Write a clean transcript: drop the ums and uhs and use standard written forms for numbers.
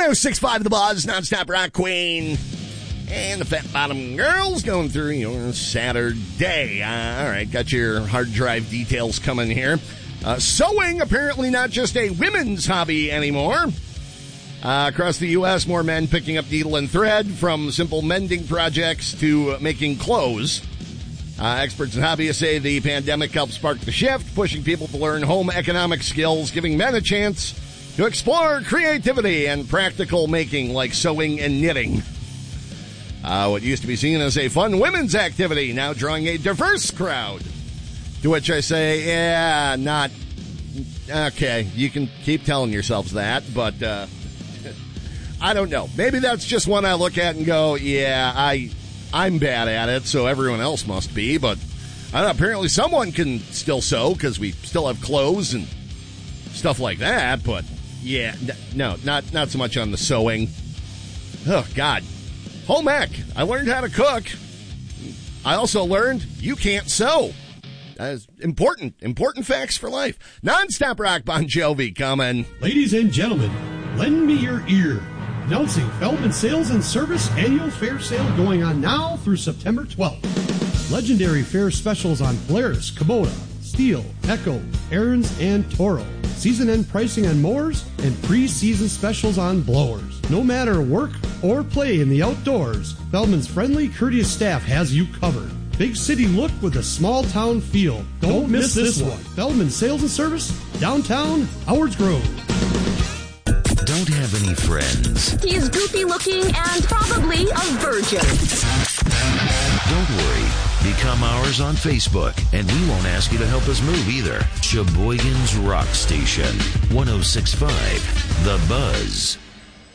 106.5 The Buzz, nonstop rock queen, and the Fat Bottom Girls going through your Saturday. All right, got your hard drive details coming here. Sewing, apparently not just a women's hobby anymore. Across the U.S., more men picking up needle and thread, from simple mending projects to making clothes. Experts and hobbyists say the pandemic helped spark the shift, pushing people to learn home economic skills, giving men a chance to explore creativity and practical making like sewing and knitting. What used to be seen as a fun women's activity, now drawing a diverse crowd. To which I say, yeah, not... Okay, you can keep telling yourselves that, but I don't know. Maybe that's just one I look at and go, yeah, I'm bad at it, so everyone else must be, but I don't know, apparently someone can still sew because we still have clothes and stuff like that, but yeah, no, not so much on the sewing. Oh, God. Home ec. I learned how to cook. I also learned you can't sew. That's important facts for life. Non-stop rock, Bon Jovi coming. Ladies and gentlemen, lend me your ear. Announcing Feldman Sales and Service Annual Fair Sale going on now through September 12th. Legendary fair specials on Polaris, Kubota, Steel, Echo, Ariens, and Toro. Season-end pricing on mowers and pre-season specials on blowers. No matter work or play in the outdoors, Feldman's friendly, courteous staff has you covered. Big city look with a small town feel. Don't miss this one. Feldman Sales and Service, downtown Howards Grove. Don't have any friends. He's goofy looking and probably a virgin. Don't worry. Become ours on Facebook, and we won't ask you to help us move either. Sheboygan's Rock Station, 106.5 The Buzz.